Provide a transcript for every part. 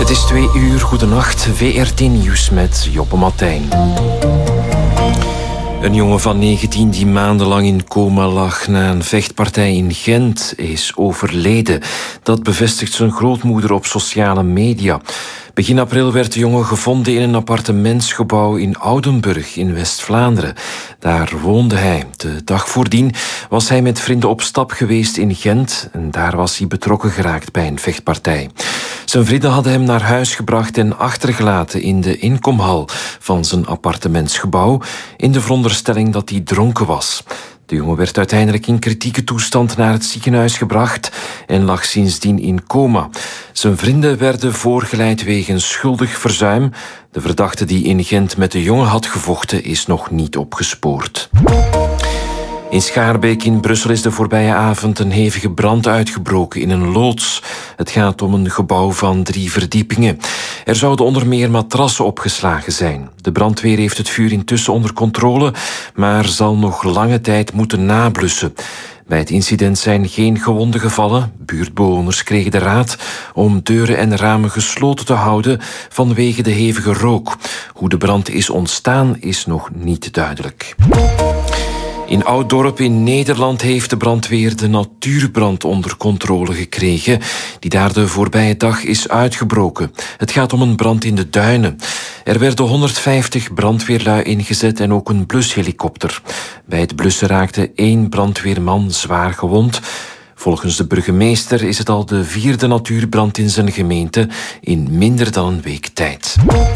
Het is 2 uur, goedenacht, VRT Nieuws met Joppe Matijn. Een jongen van 19 die maandenlang in coma lag na een vechtpartij in Gent is overleden. Dat bevestigt zijn grootmoeder op sociale media. Begin april werd de jongen gevonden in een appartementsgebouw in Oudenburg in West-Vlaanderen. Daar woonde hij. De dag voordien was hij met vrienden op stap geweest in Gent en daar was hij betrokken geraakt bij een vechtpartij. Zijn vrienden hadden hem naar huis gebracht en achtergelaten in de inkomhal van zijn appartementsgebouw in de veronderstelling dat hij dronken was. De jongen werd uiteindelijk in kritieke toestand naar het ziekenhuis gebracht en lag sindsdien in coma. Zijn vrienden werden voorgeleid wegens schuldig verzuim. De verdachte die in Gent met de jongen had gevochten is nog niet opgespoord. In Schaarbeek in Brussel is de voorbije avond een hevige brand uitgebroken in een loods. Het gaat om een gebouw van 3 verdiepingen. Er zouden onder meer matrassen opgeslagen zijn. De brandweer heeft het vuur intussen onder controle, maar zal nog lange tijd moeten nablussen. Bij het incident zijn geen gewonden gevallen. Buurtbewoners kregen de raad om deuren en ramen gesloten te houden vanwege de hevige rook. Hoe de brand is ontstaan is nog niet duidelijk. In Ouddorp in Nederland heeft de brandweer de natuurbrand onder controle gekregen, die daar de voorbije dag is uitgebroken. Het gaat om een brand in de duinen. Er werden 150 brandweerlui ingezet en ook een blushelikopter. Bij het blussen raakte 1 brandweerman zwaar gewond. Volgens de burgemeester is het al de 4e natuurbrand in zijn gemeente in minder dan een week tijd.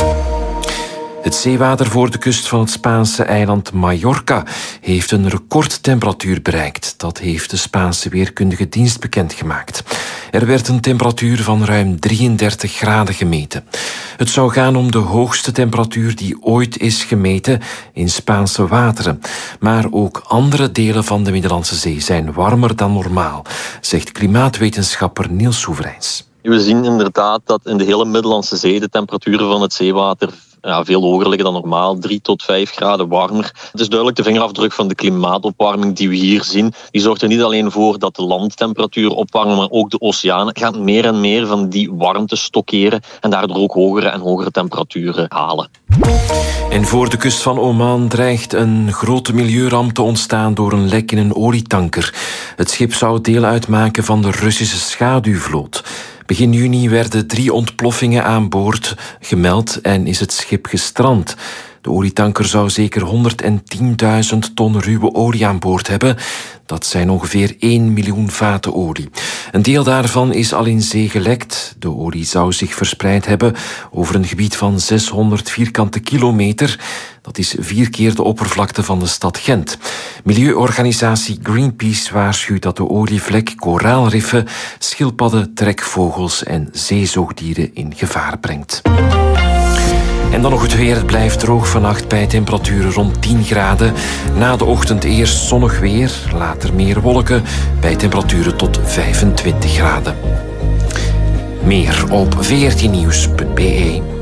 Het zeewater voor de kust van het Spaanse eiland Mallorca heeft een recordtemperatuur bereikt. Dat heeft de Spaanse weerkundige dienst bekendgemaakt. Er werd een temperatuur van ruim 33 graden gemeten. Het zou gaan om de hoogste temperatuur die ooit is gemeten in Spaanse wateren. Maar ook andere delen van de Middellandse Zee zijn warmer dan normaal, zegt klimaatwetenschapper Niels Soevereins. We zien inderdaad dat in de hele Middellandse Zee de temperaturen van het zeewater veel hoger liggen dan normaal, 3 tot 5 graden warmer. Het is duidelijk de vingerafdruk van de klimaatopwarming die we hier zien. Die zorgt er niet alleen voor dat de landtemperatuur opwarmen, maar ook de oceanen gaan meer en meer van die warmte stockeren en daardoor ook hogere en hogere temperaturen halen. En voor de kust van Oman dreigt een grote milieuramp te ontstaan door een lek in een olietanker. Het schip zou deel uitmaken van de Russische schaduwvloot. Begin juni werden 3 ontploffingen aan boord gemeld en is het schip gestrand. De olietanker zou zeker 110.000 ton ruwe olie aan boord hebben. Dat zijn ongeveer 1 miljoen vaten olie. Een deel daarvan is al in zee gelekt. De olie zou zich verspreid hebben over een gebied van 600 vierkante kilometer. Dat is 4 keer de oppervlakte van de stad Gent. Milieuorganisatie Greenpeace waarschuwt dat de olievlek koraalriffen, schildpadden, trekvogels en zeezoogdieren in gevaar brengt. En dan nog het weer. Het blijft droog vannacht bij temperaturen rond 10 graden. Na de ochtend eerst zonnig weer, later meer wolken bij temperaturen tot 25 graden. Meer op vrtnieuws.be.